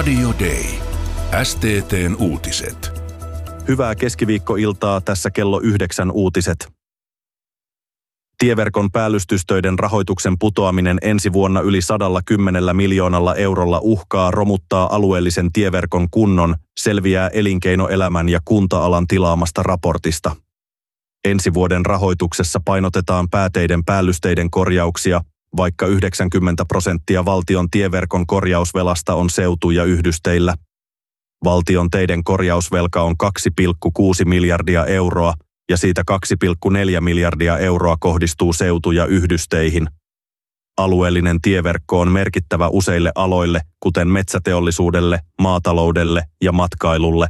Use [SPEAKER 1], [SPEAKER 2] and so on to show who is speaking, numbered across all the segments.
[SPEAKER 1] Radio Day. STT:n uutiset.
[SPEAKER 2] Hyvää keskiviikkoiltaa, tässä kello 9 uutiset. Tieverkon päällystystöiden rahoituksen putoaminen ensi vuonna yli 110 miljoonalla eurolla uhkaa romuttaa alueellisen tieverkon kunnon, selviää elinkeinoelämän ja kunta-alan tilaamasta raportista. Ensi vuoden rahoituksessa painotetaan pääteiden päällysteiden korjauksia, vaikka 90% valtion tieverkon korjausvelasta on seutu- ja yhdysteillä. Valtion teiden korjausvelka on 2,6 miljardia euroa ja siitä 2,4 miljardia euroa kohdistuu seutu- ja yhdysteihin. Alueellinen tieverkko on merkittävä useille aloille, kuten metsäteollisuudelle, maataloudelle ja matkailulle.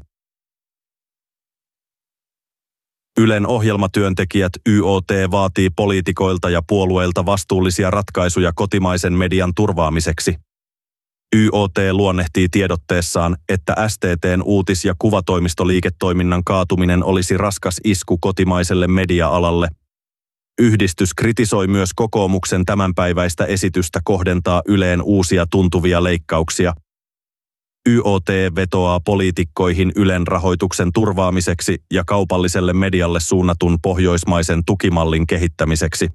[SPEAKER 2] Ylen ohjelmatyöntekijät YOT vaatii poliitikoilta ja puolueilta vastuullisia ratkaisuja kotimaisen median turvaamiseksi. YOT luonnehtii tiedotteessaan, että STT:n uutis- ja kuvatoimistoliiketoiminnan kaatuminen olisi raskas isku kotimaiselle media-alalle. Yhdistys kritisoi myös kokoomuksen tämänpäiväistä esitystä kohdentaa Yleen uusia tuntuvia leikkauksia. YOT vetoaa poliitikkoihin Ylen rahoituksen turvaamiseksi ja kaupalliselle medialle suunnatun pohjoismaisen tukimallin kehittämiseksi.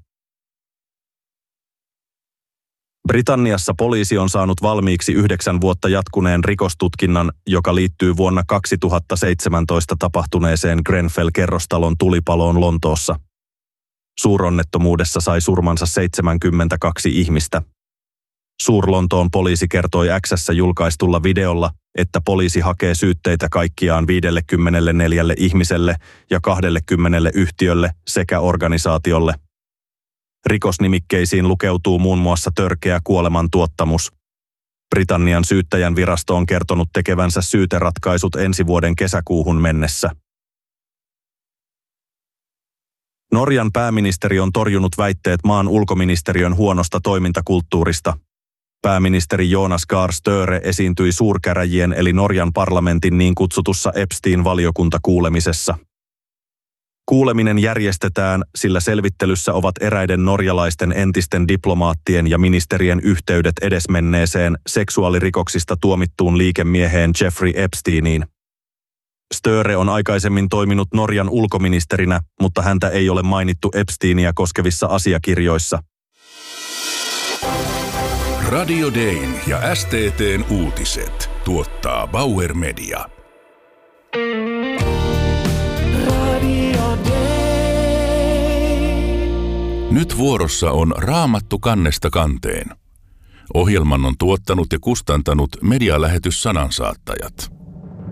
[SPEAKER 2] Britanniassa poliisi on saanut valmiiksi 9 vuotta jatkuneen rikostutkinnan, joka liittyy vuonna 2017 tapahtuneeseen Grenfell-kerrostalon tulipaloon Lontoossa. Suuronnettomuudessa sai surmansa 72 ihmistä. Suur-Lontoon poliisi kertoi X:ssä julkaistulla videolla, että poliisi hakee syytteitä kaikkiaan 54 ihmiselle ja 20 yhtiölle sekä organisaatiolle. Rikosnimikkeisiin lukeutuu muun muassa törkeä kuolemantuottamus. Britannian syyttäjän virasto on kertonut tekevänsä syyteratkaisut ensi vuoden kesäkuuhun mennessä. Norjan pääministeri on torjunut väitteet maan ulkoministeriön huonosta toimintakulttuurista. Pääministeri Jonas Gahr Støre esiintyi suurkäräjien eli Norjan parlamentin niin kutsutussa Epstein-valiokuntakuulemisessa. Kuuleminen järjestetään, sillä selvittelyssä ovat eräiden norjalaisten entisten diplomaattien ja ministerien yhteydet edesmenneeseen seksuaalirikoksista tuomittuun liikemieheen Jeffrey Epsteiniin. Støre on aikaisemmin toiminut Norjan ulkoministerinä, mutta häntä ei ole mainittu Epsteinia koskevissa asiakirjoissa.
[SPEAKER 1] Radio Dayn ja STT:n uutiset tuottaa Bauer Media. Nyt vuorossa on Raamattu kannesta kanteen. Ohjelman on tuottanut ja kustantanut medialähetys Sanansaattajat.